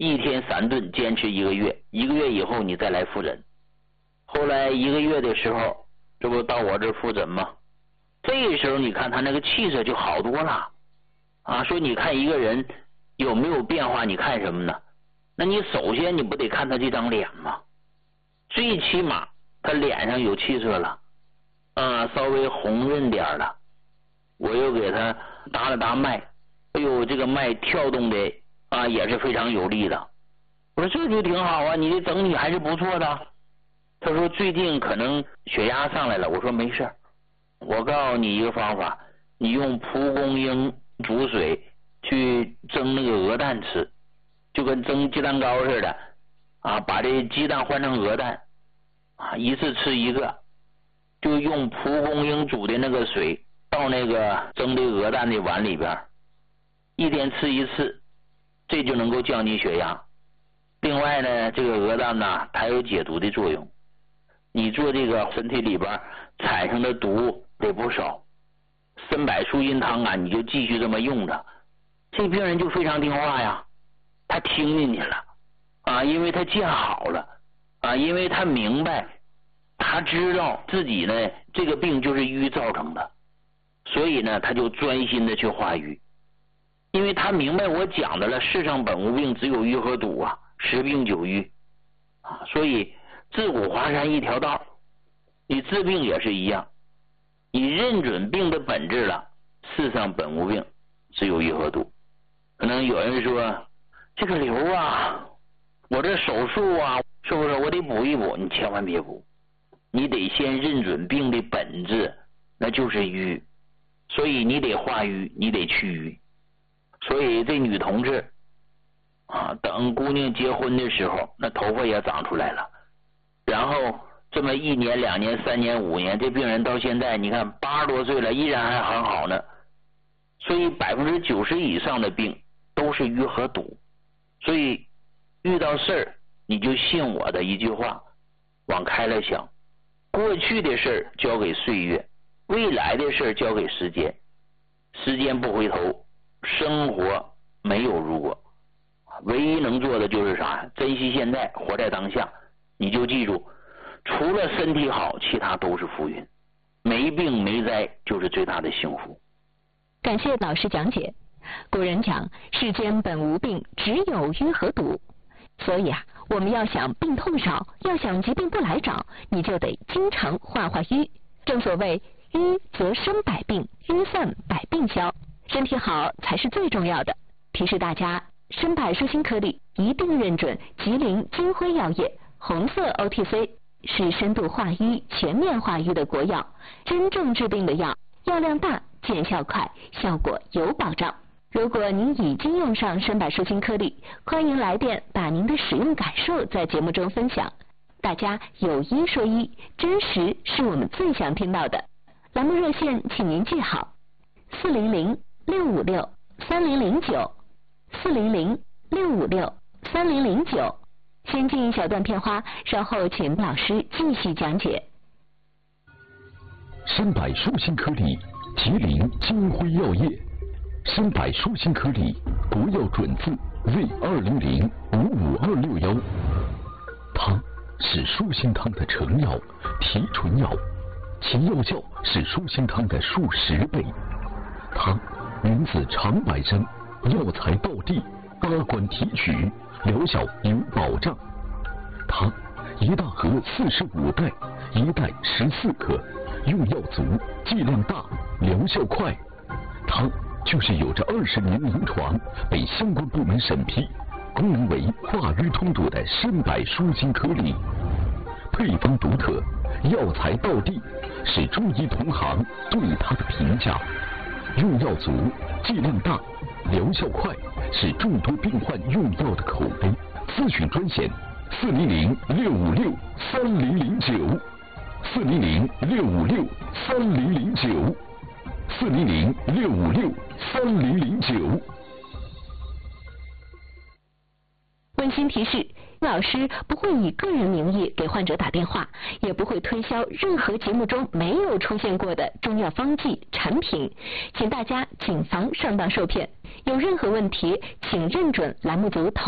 1天3顿，坚持1个月，1个月以后你再来复诊。后来1个月的时候，这不到我这复诊吗？这时候你看他那个气色就好多了啊。说你看一个人有没有变化，你看什么呢？那你首先你不得看他这张脸吗？最起码他脸上有气色了啊，稍微红润点了。我又给他搭了搭脉，哎呦，这个脉跳动的啊也是非常有力的。我说这就挺好啊，你的整体还是不错的。他说最近可能血压上来了。我说没事，我告诉你一个方法，你用蒲公英煮水去蒸那个鹅蛋吃，就跟蒸鸡蛋糕似的啊，把这鸡蛋换成鹅蛋啊，一次吃1个，就用蒲公英煮的那个水到那个蒸的鹅蛋的碗里边，1天吃1次，这就能够降低血压。另外呢，这个鹅蛋呢它有解毒的作用，你做这个身体里边产生的毒得不少。参柏树心汤啊，你就继续这么用着，这病人就非常听话呀，他听进去了啊，因为他见好了啊，因为他明白，他知道自己呢这个病就是瘀造成的，所以呢他就专心的去化瘀，因为他明白我讲的了，世上本无病，只有瘀和堵啊，10病9瘀啊，所以自古华山一条道，你治病也是一样，你认准病的本质了，世上本无病，只有瘀和堵。可能有人说这个瘤啊，我这手术啊，是不是我得补一补？你千万别补，你得先认准病的本质，那就是瘀，所以你得化瘀，你得去瘀。所以这女同志啊，等姑娘结婚的时候，那头发也长出来了，然后这么1年2年3年5年，这病人到现在你看80多岁了，依然还很好呢。所以90%以上的病都是瘀和堵，所以遇到事儿你就信我的一句话，往开了想，过去的事儿交给岁月，未来的事儿交给时间，时间不回头，生活没有如果，唯一能做的就是啥？珍惜现在，活在当下。你就记住，除了身体好，其他都是浮云，没病没灾就是最大的幸福。 感谢老师讲解。古人讲世间本无病，只有瘀和堵，所以啊，我们要想病痛少，要想疾病不来找，你就得经常化化瘀。正所谓瘀则生百病，瘀散百病消，身体好才是最重要的。提示大家，参柏树心颗粒一定认准吉林金辉药业红色 OTC， 是深度化瘀、全面化瘀的国药，真正治病的药，药量大，见效快，效果有保障。如果您已经用上参柏树心颗粒，欢迎来电把您的使用感受在节目中分享。大家有一说一，真实是我们最想听到的。栏目热线请您记好：400-656-3009，400-656-3009。先进一小段片花，稍后请老师继续讲解。 参柏树心颗粒，吉林金辉药业。参柏树心颗粒，国药准字 V200-55261。它是树心汤的成药、提纯药，其药效是树心汤的数10倍。它源自长柏山，药材到地，8关提取，疗效有保障。它1大盒45袋，1袋14克，用药足，剂量大，疗效快。它就是有着20年临床，被相关部门审批，功能为化瘀通堵的参柏树心颗粒。配方独特，药材到地，是中医同行对它的评价。用药足，剂量大，疗效快，是众多病患用药的口碑。咨询专线：400-656-3009，400-656-3009。400-656-3009。 温馨提示，老师不会以个人名义给患者打电话，也不会推销任何节目中没有出现过的中药方剂产品，请大家谨防上当受骗。有任何问题，请认准栏目组